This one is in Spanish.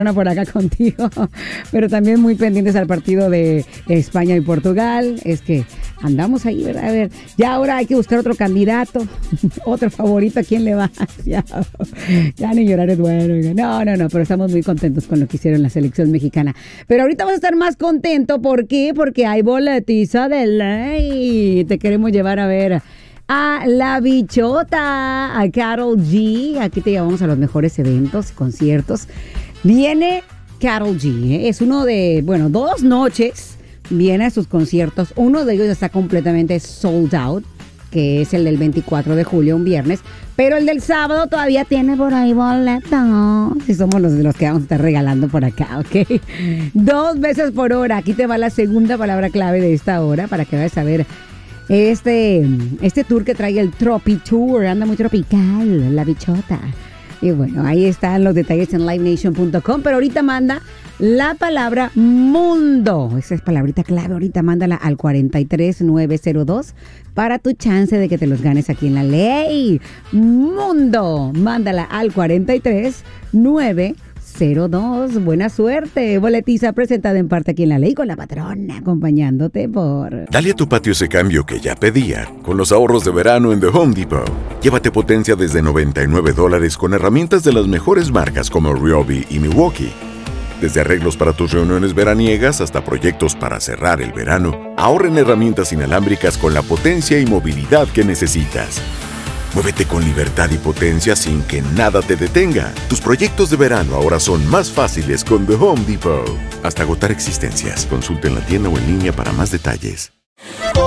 por acá contigo, pero también muy pendientes al partido de España y Portugal. Es que andamos ahí, ¿verdad? A ver, ya ahora hay que buscar otro candidato, otro favorito, ¿a quién le va? Ya ni llorar es bueno. No, pero estamos muy contentos con lo que hicieron la selección mexicana. Pero ahorita vas a estar más contento, ¿por qué? Porque hay boletiza de ley. Te queremos llevar a ver a La Bichota, a Karol G. Aquí te llevamos a los mejores eventos y conciertos. Viene Karol G, ¿eh? Es uno de, 2 noches viene a sus conciertos. Uno de ellos está completamente sold out, que es el del 24 de julio, un viernes. Pero el del sábado todavía tiene por ahí boletos. Si somos los que vamos a estar regalando por acá, ¿ok? 2 veces por hora. Aquí te va la segunda palabra clave de esta hora para que vayas a ver este tour que trae el Tropi Tour. Anda muy tropical, La Bichota. Y bueno, ahí están los detalles en livenation.com. Pero ahorita manda la palabra mundo. Esa es palabrita clave. Ahorita mándala al 43902 para tu chance de que te los ganes aquí en La Ley. Mundo. Mándala al 43902. Buena suerte. Boletiza presentada en parte aquí en La Ley con la patrona, acompañándote por... Dale a tu patio ese cambio que ya pedía con los ahorros de verano en The Home Depot. Llévate potencia desde $99 con herramientas de las mejores marcas como Ryobi y Milwaukee. Desde arreglos para tus reuniones veraniegas hasta proyectos para cerrar el verano, ahorra en herramientas inalámbricas con la potencia y movilidad que necesitas. Muévete con libertad y potencia sin que nada te detenga. Tus proyectos de verano ahora son más fáciles con The Home Depot. Hasta agotar existencias. Consulta en la tienda o en línea para más detalles.